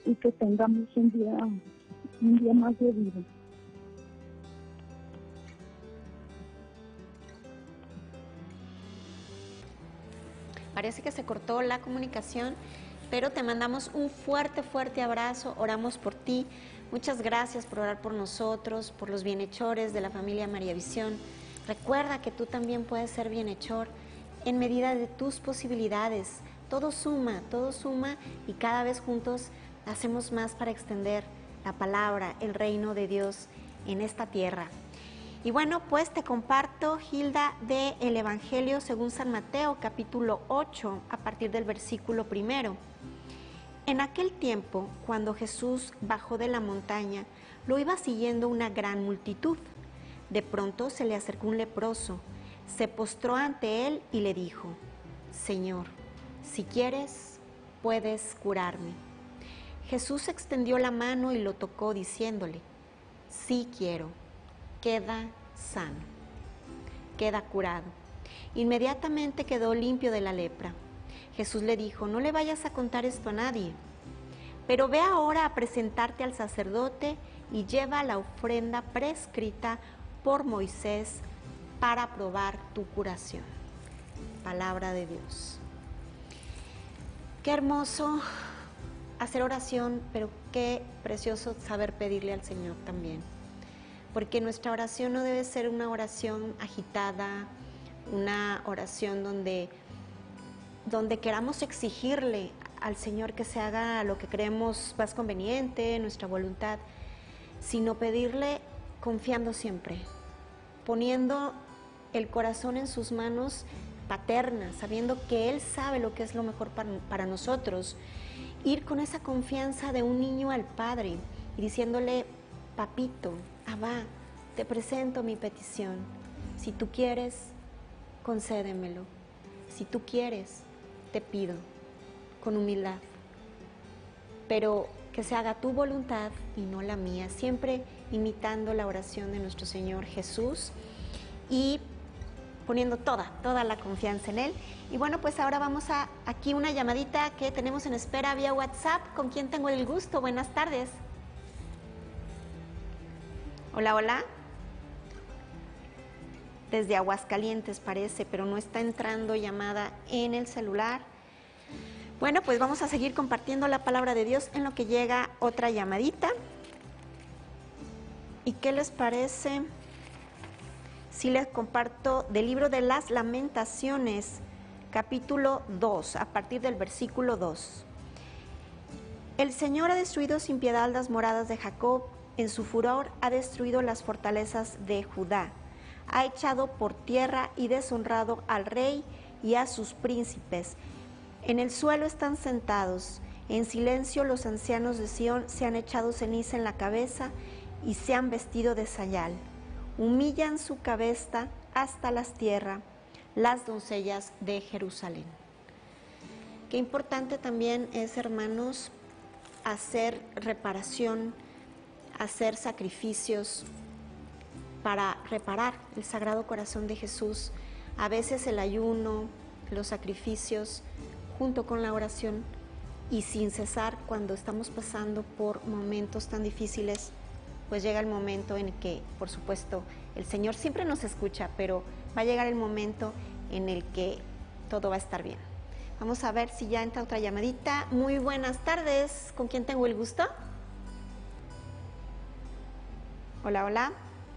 y que tengamos un día más de vida. Parece que se cortó la comunicación, pero te mandamos un fuerte, fuerte abrazo, oramos por ti. Muchas gracias por orar por nosotros, por los bienhechores de la familia María Visión. Recuerda que tú también puedes ser bienhechor en medida de tus posibilidades. Todo suma y cada vez juntos hacemos más para extender la palabra, el reino de Dios en esta tierra. Y bueno, pues te comparto, Hilda, del Evangelio según San Mateo, capítulo 8, a partir del versículo 1. En aquel tiempo, cuando Jesús bajó de la montaña, lo iba siguiendo una gran multitud. De pronto se le acercó un leproso, se postró ante él y le dijo: Señor, si quieres, puedes curarme. Jesús extendió la mano y lo tocó diciéndole: Sí quiero, queda sano, queda curado. Inmediatamente quedó limpio de la lepra. Jesús le dijo: No le vayas a contar esto a nadie, pero ve ahora a presentarte al sacerdote y lleva la ofrenda prescrita por Moisés para probar tu curación. Palabra de Dios. Qué hermoso hacer oración, pero qué precioso saber pedirle al Señor también. Porque nuestra oración no debe ser una oración agitada, una oración donde queramos exigirle al Señor que se haga lo que creemos más conveniente, nuestra voluntad, sino pedirle confiando siempre, poniendo el corazón en sus manos paternas, sabiendo que Él sabe lo que es lo mejor para nosotros. Ir con esa confianza de un niño al Padre y diciéndole: Papito, Abba, te presento mi petición. Si tú quieres, concédemelo. Si tú quieres, te pido, con humildad. Pero que se haga tu voluntad y no la mía, siempre imitando la oración de nuestro Señor Jesús y poniendo toda la confianza en Él. Y bueno, pues ahora vamos a aquí una llamadita que tenemos en espera vía WhatsApp. ¿Con quién tengo el gusto? Buenas tardes. Hola, hola. Desde Aguascalientes parece, pero no está entrando llamada en el celular. Bueno, pues vamos a seguir compartiendo la palabra de Dios en lo que llega otra llamadita. ¿Y qué les parece si les comparto del libro de las Lamentaciones, capítulo 2, a partir del versículo 2? El Señor ha destruido sin piedad las moradas de Jacob, en su furor ha destruido las fortalezas de Judá. Ha echado por tierra y deshonrado al rey y a sus príncipes. En el suelo están sentados, en silencio los ancianos de Sión se han echado ceniza en la cabeza y se han vestido de sayal. Humillan su cabeza hasta las tierras, las doncellas de Jerusalén. Qué importante también es, hermanos, hacer reparación, hacer sacrificios para reparar el Sagrado Corazón de Jesús. A veces el ayuno, los sacrificios, junto con la oración y sin cesar cuando estamos pasando por momentos tan difíciles, pues llega el momento en que, por supuesto, el Señor siempre nos escucha, pero va a llegar el momento en el que todo va a estar bien. Vamos a ver si ya entra otra llamadita. Muy buenas tardes. ¿Con quién tengo el gusto? Hola, hola.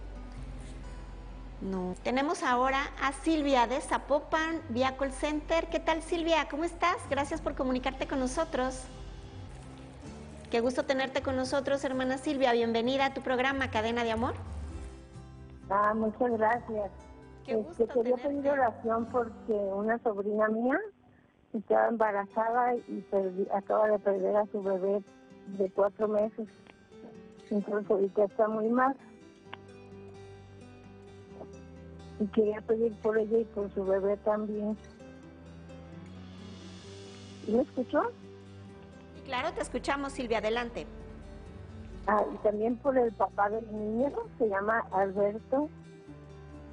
No. Tenemos ahora a Silvia de Zapopan, vía Call Center. ¿Qué tal, Silvia? ¿Cómo estás? Gracias por comunicarte con nosotros. Qué gusto tenerte con nosotros, hermana Silvia. Bienvenida a tu programa Cadena de Amor. Muchas gracias. Qué gusto quería pedir oración porque una sobrina mía estaba embarazada y acaba de perder a su bebé de 4 meses. Entonces ahorita está muy mal. Y quería pedir por ella y por su bebé también. ¿Me escuchó? Claro, te escuchamos, Silvia, adelante. Y también por el papá del niño, se llama Alberto